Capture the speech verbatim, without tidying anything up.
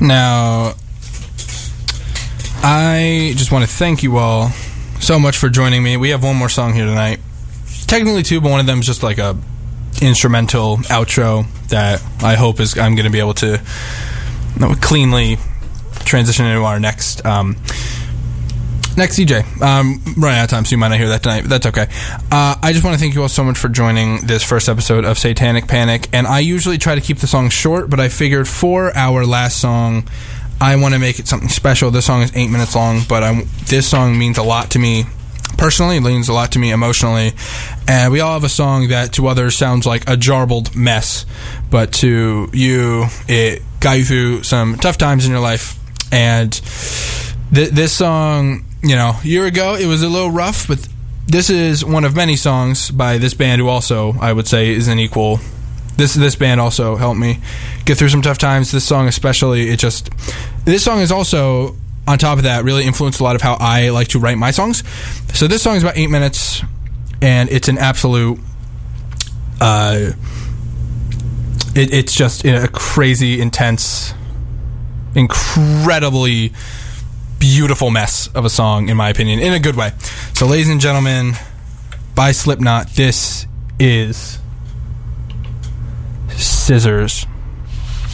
Now, I just want to thank you all so much for joining me. We have one more song here tonight. Technically two, but one of them is just like a instrumental outro that I hope is I'm going to be able to cleanly transition into our next um, next D J. Um, running out of time, so you might not hear that tonight, but that's okay. Uh, I just want to thank you all so much for joining this first episode of Satanic Panic, and I usually try to keep the song short, but I figured for our last song, I want to make it something special. This song is eight minutes long, but I, this song means a lot to me personally, it means a lot to me emotionally, and we all have a song that to others sounds like a jarbled mess, but to you, it got you through some tough times in your life, and th- this song, you know, a year ago, it was a little rough, but this is one of many songs by this band who also, I would say, is an equal. This this band also helped me get through some tough times. This song especially, it just... This song is also, on top of that, really influenced a lot of how I like to write my songs. So this song is about eight minutes, and it's an absolute... Uh, it, it's just a crazy, intense, incredibly... beautiful mess of a song, in my opinion, in a good way. So, ladies and gentlemen, by Slipknot, this is Scissors.